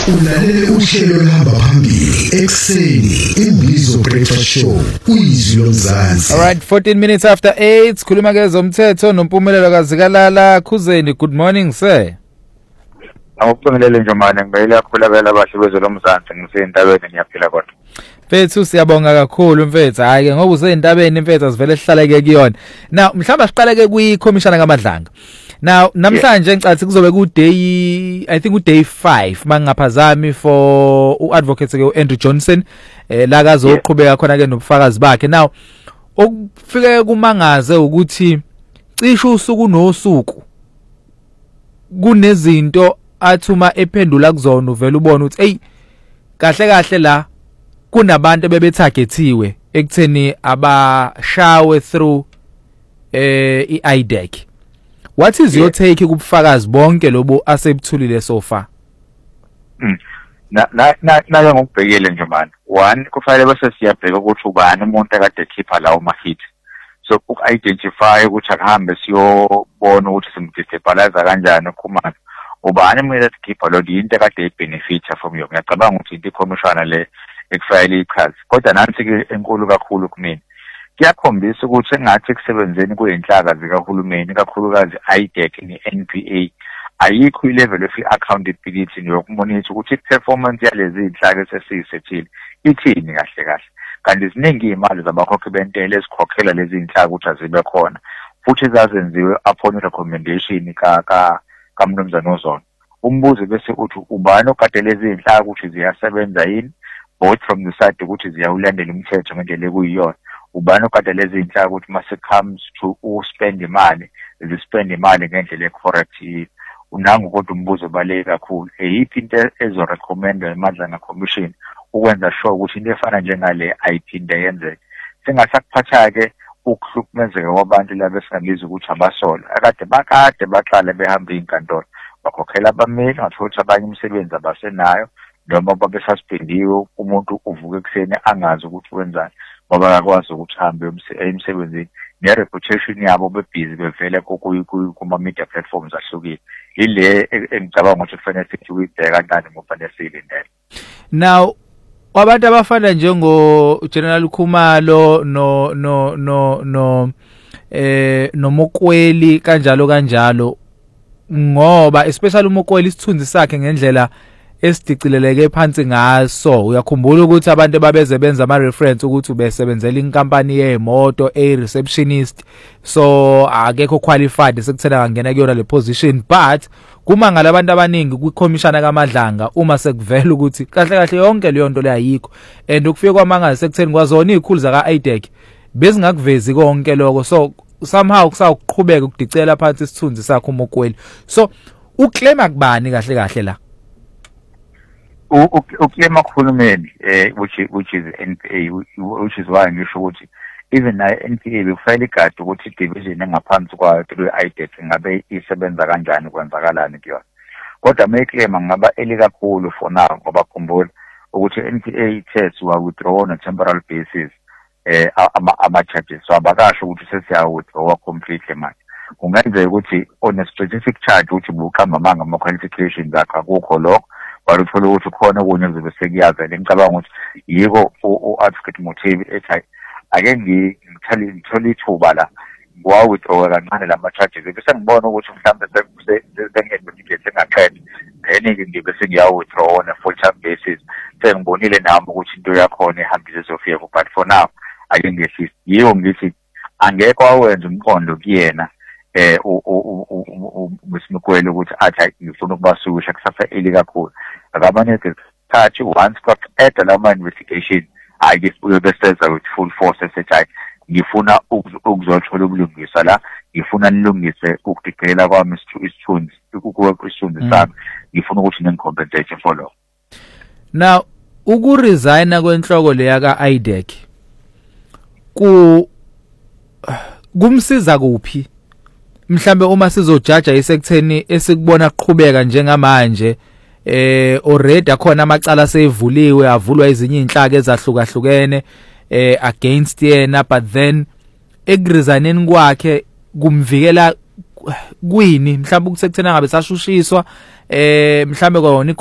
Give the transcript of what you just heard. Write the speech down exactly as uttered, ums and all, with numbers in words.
Ulalele uhlelo lohamba phambili ekseni iMbizo Breakfast Show kwizwi loMzansi. All right, fourteen minutes after eight khuluma ke zomthetho noMpumelelo kaZikalala Khuzeni. Good morning sir. Awuphumele nje manje ngibeyela kakhulu abahle bezwe loMzansi ngisentabeni ngiyaphila kodwa. Mfethu siyabonga kakhulu mfethu. Hayi ke ngoba usentabeni mfethu asivele sihlaleke kuyona. Now mhlawumbe siqaleke kwiCommissioner kaMadlanga. Now namhlanje ngicathi kuzobe ku day I think u day five mangaphazami for uadvocate ke uAndrew Johnson eh la kazoqhubeka khona ke nobufakazi bakhe. Now okufike kumangaze ukuthi cishe usuku nosuku kunezinto athuma ephendula kuzona uvela ubona ukuthi hey kahle kahle la kunabantu bebetargetiwe ekutheni abashawe through eh iI D E C. What is your take kubufakazi bonke lobo asebuthulile so far? Mm. Na na na na ngokubhekile nje manje. One kufanele bese siyabheka ukuthi ubani umuntu akade ekhipha lawo ma-hit. So uku-identify ukuthi akuhambe siyobona ukuthi simdestabilize kanjani ukhumana. Ubani umuntu ekhipha lo into akade ibenefita from yo. Ngiyacabanga ukuthi into iCommissioner le ekufanele ichaze. Kodwa nansi ke enkulu kakhulu kumina. Kuyakhombisa ukuthi engathi kusebenzeni kuyinhlaka zikahulumeni kakhulukazi I D E C ne-N P A ayikho ilevel of accountability yokumonitha ukuthi performance yalezi inhlaka esesiyisethile ithini kahle kahle kanti ziningi imali zabakhokhi bentela ezikhokhela lezi inhlaka ukuthi azibe khona futhi zazenziwe upon recommendation ka ka kaMnumzana uZono. Umbuzo bese uthi ubani okade lezi inhlaka ukuthi ziyasebenza yini both from the side ukuthi ziyawulandela umthetho ngendlela ekuyiyona. Ubani okade lezi inhlaka ukuthi mase comes to uspend imali zispend imali ngendlela ecorrect unangu kodwa umbuzo baleke kakhulu eyiphi into ezorecommendwa eMadlanga Commission ukwenza sure ukuthi into efana njengale ayiphinde yenzeke singasakuphatha ke ukuhlukumezeka kwabantu laba esingabiza ukuthi abasola akade bakade baqale behamba inkantolo bakhokhela abameli ngathothi abanye umsebenzi abasenayo noma babesuspendiwe umuntu uvuka ekseni angazi ukuthi wenzani ngoba akwazi ukuthi hambe emsebenzini ne-reputation yabo bebhizi bevele kuma media platforms ahlukile ile engicabanga ukuthi kufanele sithi uyibheka kanjani ngofanele silindele. Now abantu abafana njengo General Khumalo no no no no eh noMokweli kanjalo kanjalo ngoba especially uMokweli isithunzi sakhe ngendlela esidicileleke phansi ngaso uyakhumbula ukuthi abantu babeze benza ama reference ukuthi ubesebenzela inkampani yemoto a receptionist so akekho qualified sekuthena kangena kuyona le position but kuma ngalabantu abaningi kwiCommissioner kaMadlanga uma sekuvela ukuthi kahle kahle yonke leyo nto le ayikho and ukufika kwamangazi sekutheni kwazona izikhulu zaka I D E C bezingakuvezi konke lokho so somehow kusaqhubeka ukudicela phansi isithunzi sakho uMokweli so uclaima kubani kahle kahle la uklema kuhulumeni eh which which is N P A which is why ngisho ukuthi even na N P A bekufanele igade ukuthi division engaphansi kwayo through I D E C ngabe isebenza kanjani kwenzakalani kuyona kodwa mayiclaim ngaba eli kakhulu for now ngoba khumbula ukuthi N P A tests wa withdraw on a temporary basis eh ama ama charges so abakasho ukuthi sesiya withdraw completely manje kungenzeka ukuthi on a specific charge ukuthi buqamba manga ama qualifications akho akukho lokho baruthola ukuthi khona okunye ngizobe sekuyaza ngicabanga ukuthi yiko uadvocate Motivi ethi ake ngithali ngithola ithuba la wa withdraw kancane lama charges bese ngibona ukuthi mhlawumbe sengengibekile ngaqedwe then ngibe sengiya withdraw on a full time basis sengibonile nami ukuthi into yakhona ihambise Sophia but for now ake ngehlisi yiyo ngithi angekho awenza umqondo kuyena eh uMokweli ukuthi athi ngifuna ukubasusha kusasa eli kakhulu akabane thathi once got at la investigation ake uyobeseza with full force esethi ngifuna ukuzothola ubulungisa la ngifuna nilungise ukudicela kwami isithunzi ukukwisithunzi sami ngifuna ukuthi ningicompensate for lo. Now ukuresigna kwenhloko leya ka I D E C ku kumsiza kuphi mhlambe uma sizojaja isekutheni esikubona kuqhubeka njengamanje eh already akhona amacala sevuliwe avulwa izinye inhlaka ezahlukahlukene eh against yena but then ekurisaneni kwakhe kumvikela kwini mhlawumbe ukuthi sekuthena ngabe sashushiswa eh mhlawumbe kona